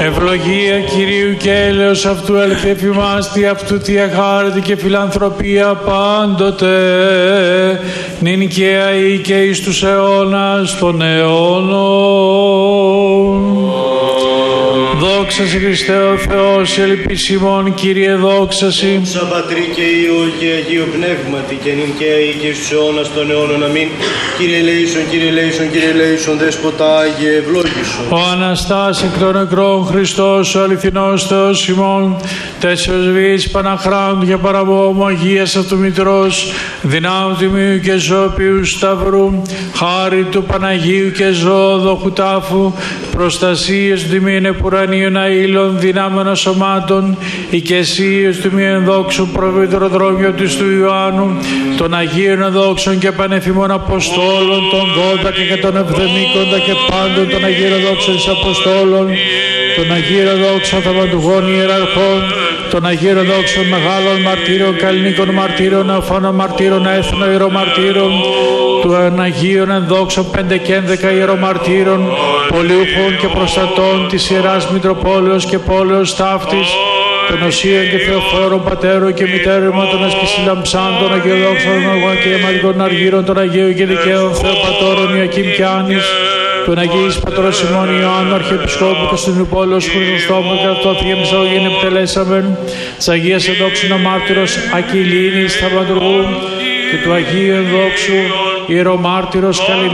Ευλογία Κυρίου και έλεος αυτού ελθει επί μας, τι αυτού τι αχάρητη και φιλανθρωπία πάντοτε, νυν και αεί και εις τους αιώνας των αιώνων. Δόξα σε Χριστέ ο Θεός, ελπισιμόν Κύριε, δόξα σε. Δόξα Πατρί και Υιό και Αγίου Πνεύματι, και νυν και αεί και στους αιώνας των αιώνων. Αμήν. Κύριε ελέησον, Κύριε ελέησον, Κύριε ελέησον, Δέσποτα Άγιε ευλόγησον. Ο Αναστάς εκ των νεκρών Χριστός, ο αληθινός Θεός ημών, τέσσερις βίης Παναχράντου και παραβόμου Αγίας αυτού Μητρός, δυνάμου τιμίου και ζώπιου σταυρού, χάρη του Παναγίου και ζωοδόχου τάφου, προστασίες του τιμίων επουρανίων αήλων, δυνάμενων σωμάτων, οικεσίες του μη ενδόξου προβιτροδρόμιο της του Ιωάννου, των Αγίων ενδόξων και πανεφημών Αποστόλων, των 12 και των 70 και πάντων των Αγίων ενδόξων της Αποστόλων, των Αγίων ενδόξων θαυματουργών ιεραρχών, των Αγίων ενδόξων μεγάλων μαρτύρων, καλλινίκων μαρτύρων, αφώνων μαρτύρων, έθνων ιερομαρτύρων, των Αγίων ενδόξων 5 και 11 ιερομαρτύρων, πολιούχων και προστατών της Ιεράς Μητροπόλεως και πόλεως ταύτης, των Οσίων και Θεοφόρων Πατέρων και Μητέρων Ματωνας και Συλλαμψάν, των Αγίων δόξων και αιματικών αργύρων, των Αγίων και δικαίων Θεοπατώρων Ιακήμ και Άνης, των Αγίης Πατρός Ημών Ιωάννου Αρχιεπισκόπου και στον Υπόλεως Χρυσοστόμου και αυτόθηκε μισόγειν επιτελέσαμεν, της Αγίας ενδόξων ο μάρτυρος Ακυλίνης Θαυματουργού και του Αγίου ενδόξου ιερομάρτυρος